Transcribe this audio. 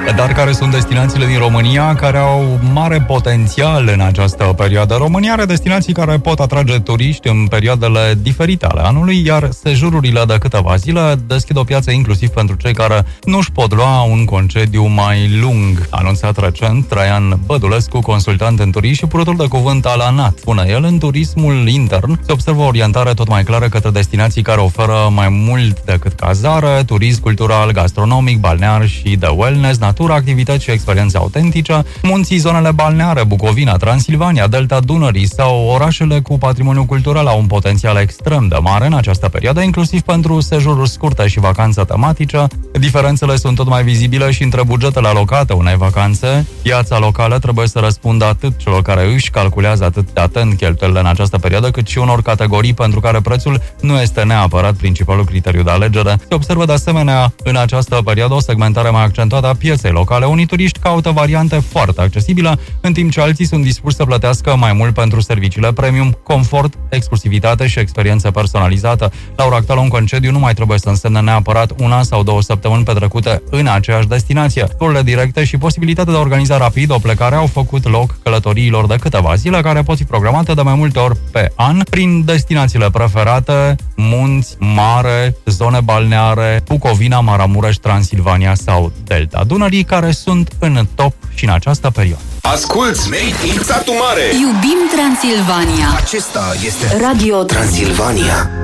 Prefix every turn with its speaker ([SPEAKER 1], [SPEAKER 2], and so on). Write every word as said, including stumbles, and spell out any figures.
[SPEAKER 1] Dar care sunt destinațiile din România care au mare potențial în această perioadă? România are destinații care pot atrage turiști în perioadele diferite ale anului, iar sejururile de câteva zile deschid o piață inclusiv pentru cei care nu își pot lua un concediu mai lung. A anunțat recent Traian Bădulescu, consultant în turism și purtător de cuvânt al ANAT. Spune el, în turismul intern se observă o orientare tot mai clară către destinații care oferă mai mult decât cazare, turism cultural, gastronomic, balnear și de wellness, natură, activități și experiențe autentice, munții, zonele balneare, Bucovina, Transilvania, Delta Dunării sau orașele cu patrimoniu cultural au un potențial extrem de mare în această perioadă, inclusiv pentru sejururi scurte și vacanțe tematice. Diferențele sunt tot mai vizibile și între bugetele alocate unei vacanțe. Piața locală trebuie să răspundă atât celor care își calculează atât de atent cheltuielile în această perioadă, cât și unor categorii pentru care prețul nu este neapărat principalul criteriu de alegere. Se observă de asemenea în această perioadă o segmentare mai accentuată a pieței locale. Unii turiști caută variante foarte accesibile, în timp ce alții sunt dispuși să plătească mai mult pentru serviciile premium, confort, exclusivitate și experiență personalizată. La ora actuală, un concediu nu mai trebuie să însemne neapărat una sau două săptămâni petrecute în aceeași destinație. Tururile directe și posibilitatea de a organiza rapid o plecare au făcut loc călătoriilor de câteva zile, care pot fi programate de mai multe ori pe an prin destinațiile preferate: munți, mare, zone balneare, Bucovina, Maramureș, Transilvania sau Delta Dunării, care sunt în top și în această perioadă.
[SPEAKER 2] Asculți Made in Satu Mare!
[SPEAKER 3] Iubim Transilvania!
[SPEAKER 2] Acesta este Radio Transilvania.